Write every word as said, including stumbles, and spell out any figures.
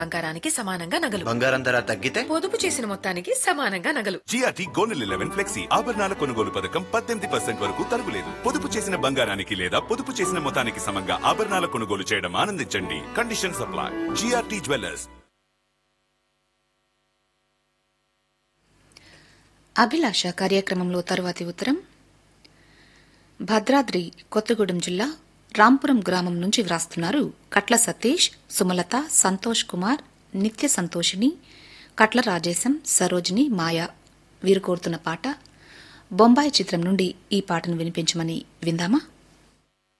బంగారానికి సమానంగా నగలు. బంగారం ధర తగ్గితే పొదుపు చేసిన మొత్తానికి సమానంగా నగలు. జిఆర్టీ గోల్డ్ లెవెన్ ఫ్లెక్సీ ఆభరణాల కొనుగోలు పథకం పద్దెనిమిది పర్సెంట్ వరకు తరుగులేదు. పొదుపు చేసిన బంగారానికి లేదా పొదుపు చేసిన మొత్తానికి సమంగా ఆభరణాల కొనుగోలు చేయడం ఆనందించండి. Condition supply. GRT jewellers. అభిలాష కార్యక్రమంలో తరువాతి ఉత్తరం భద్రాద్రి కొత్తగూడెం జిల్లా రాంపురం గ్రామం నుంచి వ్రాస్తున్నారు కట్ల సతీష్, సుమలత, సంతోష్ కుమార్, నిత్య సంతోషిని, కట్ల రాజేశం, సరోజిని, మాయ. వీరు కోరుతున్న పాట బొంబాయి చిత్రం నుండి ఈ పాటను వినిపించమని విందామా?